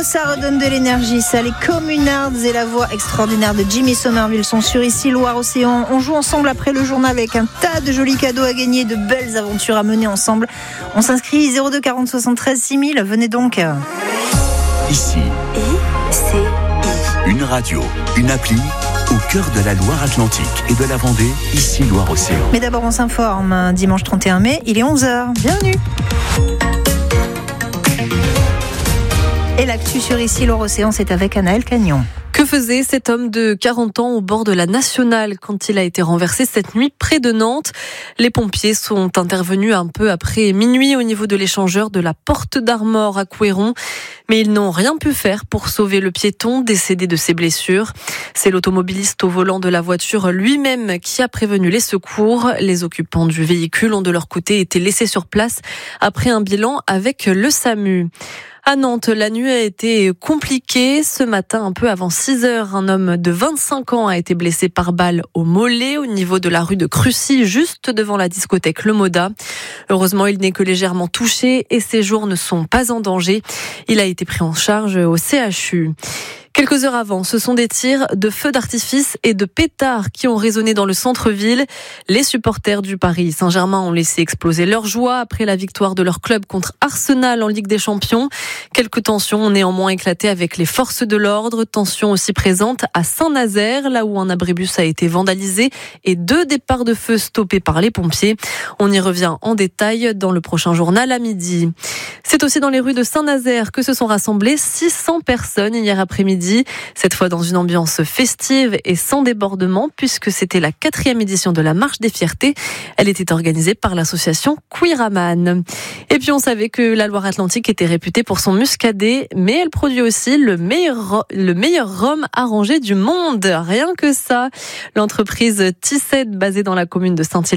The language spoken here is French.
ça redonne de l'énergie, ça. Les Communards et la voix extraordinaire de Jimmy Somerville sont sur Ici Loire-Océan. On joue ensemble après le journal avec un tas de jolis cadeaux à gagner, de belles aventures à mener ensemble. On s'inscrit 02 40 73 6000. Venez donc. Ici. Une radio, une appli au cœur de la Loire-Atlantique et de la Vendée, Ici Loire-Océan. Mais d'abord on s'informe, dimanche 31 mai, il est 11h. Bienvenue. Et l'actu sur Ici Loire-Océan, c'est avec Anaël Cagnon. Que faisait cet homme de 40 ans au bord de la Nationale quand il a été renversé cette nuit près de Nantes? Les pompiers sont intervenus un peu après minuit au niveau de l'échangeur de la Porte d'Armor à Couéron. Mais ils n'ont rien pu faire pour sauver le piéton décédé de ses blessures. C'est l'automobiliste au volant de la voiture lui-même qui a prévenu les secours. Les occupants du véhicule ont de leur côté été laissés sur place après un bilan avec le SAMU. À Nantes, la nuit a été compliquée. Ce matin, un peu avant 6h, un homme de 25 ans a été blessé par balle au mollet au niveau de la rue de Crucy, juste devant la discothèque Le Moda. Heureusement, il n'est que légèrement touché et ses jours ne sont pas en danger. Il a été pris en charge au CHU. Quelques heures avant, ce sont des tirs de feux d'artifice et de pétards qui ont résonné dans le centre-ville. Les supporters du Paris Saint-Germain ont laissé exploser leur joie après la victoire de leur club contre Arsenal en Ligue des Champions. Quelques tensions ont néanmoins éclaté avec les forces de l'ordre. Tensions aussi présentes à Saint-Nazaire, là où un abribus a été vandalisé et 2 départs de feu stoppés par les pompiers. On y revient en détail dans le prochain journal à midi. C'est aussi dans les rues de Saint-Nazaire que se sont rassemblées 600 personnes hier après-midi. Cette fois dans une ambiance festive et sans débordement, puisque c'était la 4e édition de la Marche des Fiertés. Elle était organisée par l'association Queeraman. Et puis on savait que la Loire-Atlantique était réputée pour son muscadet, mais elle produit aussi le meilleur rhum arrangé du monde. Rien que ça. L'entreprise Tissette, basée dans la commune de Saint-Hilaire,